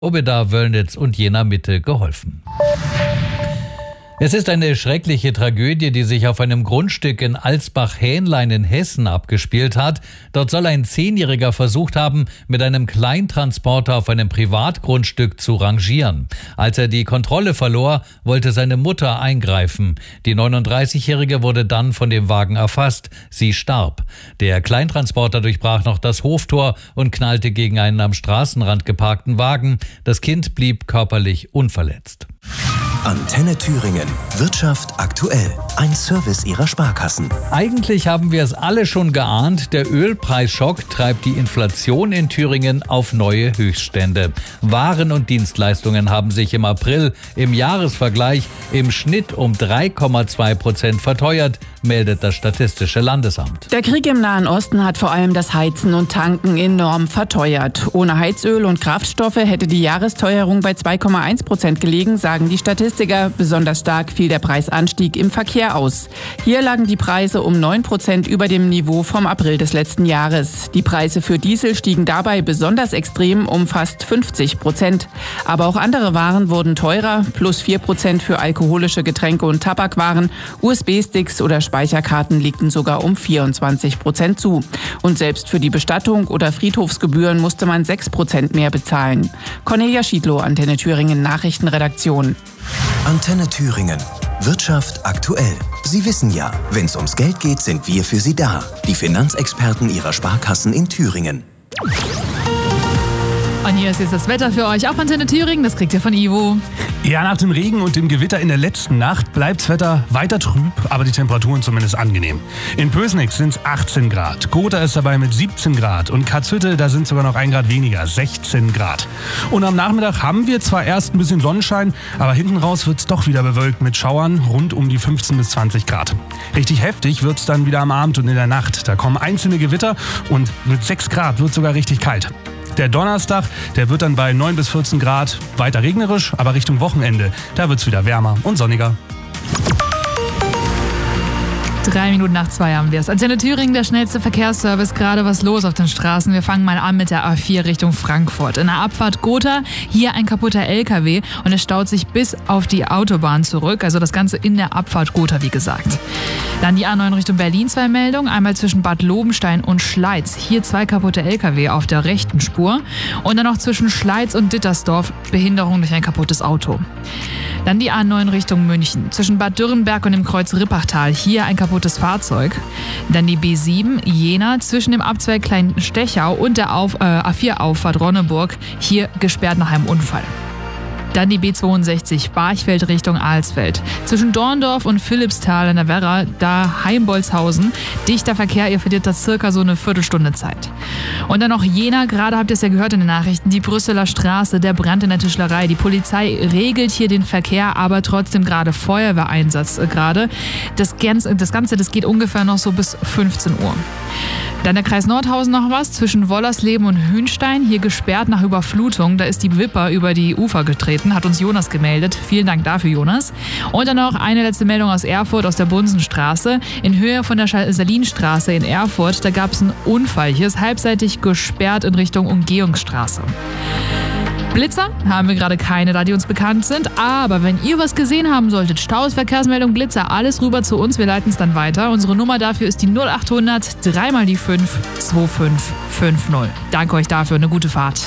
Obeda, Wöllnitz und Jena Mitte geholfen. Es ist eine schreckliche Tragödie, die sich auf einem Grundstück in Alsbach-Hähnlein in Hessen abgespielt hat. Dort soll ein 10-Jähriger versucht haben, mit einem Kleintransporter auf einem Privatgrundstück zu rangieren. Als er die Kontrolle verlor, wollte seine Mutter eingreifen. Die 39-Jährige wurde dann von dem Wagen erfasst. Sie starb. Der Kleintransporter durchbrach noch das Hoftor und knallte gegen einen am Straßenrand geparkten Wagen. Das Kind blieb körperlich unverletzt. Antenne Thüringen. Wirtschaft aktuell. Ein Service Ihrer Sparkassen. Eigentlich haben wir es alle schon geahnt. Der Ölpreisschock treibt die Inflation in Thüringen auf neue Höchststände. Waren und Dienstleistungen haben sich im April im Jahresvergleich im Schnitt um 3,2% verteuert, meldet das Statistische Landesamt. Der Krieg im Nahen Osten hat vor allem das Heizen und Tanken enorm verteuert. Ohne Heizöl und Kraftstoffe hätte die Jahresteuerung bei 2,1% gelegen, sagen die Statistiker. Besonders stark fiel der Preisanstieg im Verkehr aus. Hier lagen die Preise um 9% über dem Niveau vom April des letzten Jahres. Die Preise für Diesel stiegen dabei besonders extrem um fast 50%. Aber auch andere Waren wurden teurer, plus 4% für alkoholische Getränke und Tabakwaren. USB-Sticks oder Speicherkarten legten sogar um 24% zu. Und selbst für die Bestattung oder Friedhofsgebühren musste man 6% mehr bezahlen. Cornelia Schiedlow, Antenne Thüringen Nachrichtenredaktion. Antenne Thüringen. Wirtschaft aktuell. Sie wissen ja, wenn es ums Geld geht, sind wir für Sie da. Die Finanzexperten Ihrer Sparkassen in Thüringen. Und hier ist jetzt das Wetter für euch auf Antenne Thüringen. Das kriegt ihr von Ivo. Ja, nach dem Regen und dem Gewitter in der letzten Nacht bleibt das Wetter weiter trüb, aber die Temperaturen zumindest angenehm. In Pößnitz sind es 18 Grad, Gotha ist dabei mit 17 Grad und Katzhütte, da sind sogar noch 1 Grad weniger, 16 Grad. Und am Nachmittag haben wir zwar erst ein bisschen Sonnenschein, aber hinten raus wird es doch wieder bewölkt mit Schauern rund um die 15 bis 20 Grad. Richtig heftig wird es dann wieder am Abend und in der Nacht. Da kommen einzelne Gewitter und mit 6 Grad wird es sogar richtig kalt. Der Donnerstag, der wird dann bei 9 bis 14 Grad weiter regnerisch, aber Richtung Wochenende, da wird es wieder wärmer und sonniger. 3 Minuten nach 2 haben wir es. Antenne Thüringen, der schnellste Verkehrsservice. Gerade was los auf den Straßen. Wir fangen mal an mit der A4 Richtung Frankfurt. In der Abfahrt Gotha, hier ein kaputter LKW und es staut sich bis auf die Autobahn zurück. Also das Ganze in der Abfahrt Gotha, wie gesagt. Dann die A9 Richtung Berlin, 2 Meldungen. Einmal zwischen Bad Lobenstein und Schleiz. Hier 2 kaputte LKW auf der rechten Spur. Und dann noch zwischen Schleiz und Dittersdorf Behinderung durch ein kaputtes Auto. Dann die A9 Richtung München. Zwischen Bad Dürrenberg und dem Kreuz Rippachtal. Hier ein kaputtes Fahrzeug. Dann die B7 Jena zwischen dem Abzweig Kleinstechau und der A4-Auffahrt Ronneburg. Hier gesperrt nach einem Unfall. Dann die B62 Barchfeld Richtung Alsfeld. Zwischen Dorndorf und Philippsthal in der Werra, da Heimbolzhausen. Dichter Verkehr, ihr verliert da circa so eine Viertelstunde Zeit. Und dann noch Jena, gerade habt ihr es ja gehört in den Nachrichten, die Brüsseler Straße, der Brand in der Tischlerei. Die Polizei regelt hier den Verkehr, aber trotzdem gerade Feuerwehreinsatz gerade. Das Ganze, das geht ungefähr noch so bis 15 Uhr. Dann der Kreis Nordhausen noch was, zwischen Wollersleben und Hünstein, hier gesperrt nach Überflutung. Da ist die Wipper über die Ufer getreten, hat uns Jonas gemeldet. Vielen Dank dafür, Jonas. Und dann noch eine letzte Meldung aus Erfurt, aus der Bunsenstraße. In Höhe von der Salinstraße in Erfurt, da gab es einen Unfall. Hier ist halbseitig gesperrt in Richtung Umgehungsstraße. Blitzer haben wir gerade keine, da die uns bekannt sind. Aber wenn ihr was gesehen haben solltet, Staus, Verkehrsmeldung, Blitzer, alles rüber zu uns. Wir leiten es dann weiter. Unsere Nummer dafür ist die 0800 3 mal die 5 2550. Danke euch dafür, eine gute Fahrt.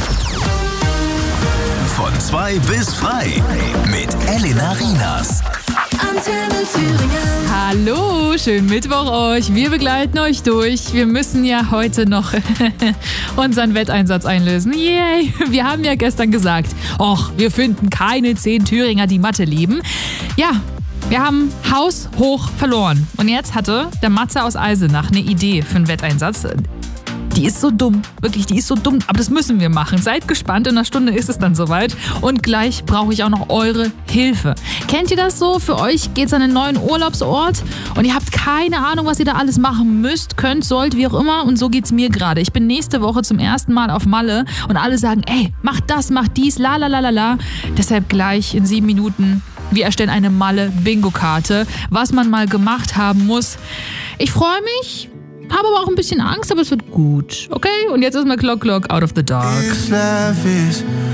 Von 2 bis frei mit Elena Rienas. Antenne Thüringen. Hallo, schönen Mittwoch euch. Wir begleiten euch durch. Wir müssen ja heute noch unseren Wetteinsatz einlösen. Yay! Wir haben ja gestern gesagt, wir finden keine 10 Thüringer, die Mathe lieben. Ja, wir haben haushoch verloren. Und jetzt hatte der Matze aus Eisenach eine Idee für einen Wetteinsatz. Die ist so dumm, wirklich, die ist so dumm, aber das müssen wir machen. Seid gespannt, in einer Stunde ist es dann soweit und gleich brauche ich auch noch eure Hilfe. Kennt ihr das so? Für euch geht's an einen neuen Urlaubsort und ihr habt keine Ahnung, was ihr da alles machen müsst, könnt, sollt, wie auch immer, und so geht's mir gerade. Ich bin nächste Woche zum ersten Mal auf Malle und alle sagen, ey, mach das, mach dies, la la la la la. Deshalb gleich in 7 Minuten, wir erstellen eine Malle-Bingo-Karte, was man mal gemacht haben muss. Ich freue mich. Habe aber auch ein bisschen Angst, aber es wird gut. Okay? Und jetzt ist mal Clock out of the dark. This life is